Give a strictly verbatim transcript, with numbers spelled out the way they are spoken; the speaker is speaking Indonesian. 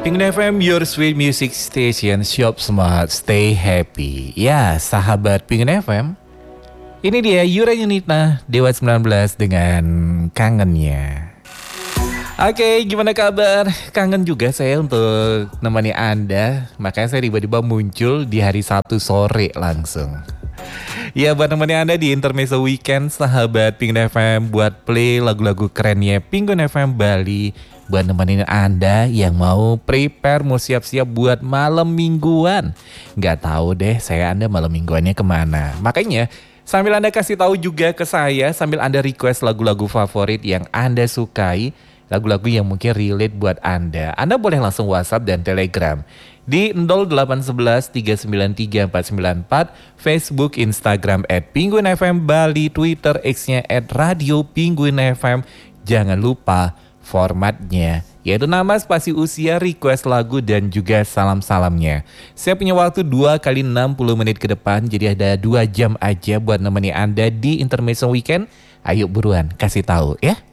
Pengun F M, your sweet music station, shop smart, stay happy. Ya, sahabat Pengun F M, ini dia Yura Yunita, Dewa sembilan belas dengan kangennya. Oke, gimana kabar? Kangen juga saya untuk nemani Anda. Makanya saya tiba-tiba muncul di hari Sabtu sore langsung. Ya, buat nemani Anda di Intermezzo Weekend, sahabat Pengun F M, buat play lagu-lagu kerennya Pengun F M Bali. Buat nemenin Anda yang mau prepare, mau siap-siap buat malam mingguan. Gak tahu deh saya Anda malam mingguannya kemana. Makanya sambil Anda kasih tahu juga ke saya, sambil Anda request lagu-lagu favorit yang Anda sukai, lagu-lagu yang mungkin relate buat Anda, Anda boleh langsung WhatsApp dan Telegram di nol delapan satu satu tiga sembilan tiga empat sembilan empat, Facebook, Instagram at Pengun F M Bali, Twitter X-nya at Radio Pengun F M. Jangan lupa formatnya, yaitu nama, spasi usia, request lagu, dan juga salam-salamnya. Saya punya waktu dua kali enam puluh menit ke depan, jadi ada dua jam aja buat nemeni Anda di Intermezzo Weekend. Ayo buruan, kasih tahu ya.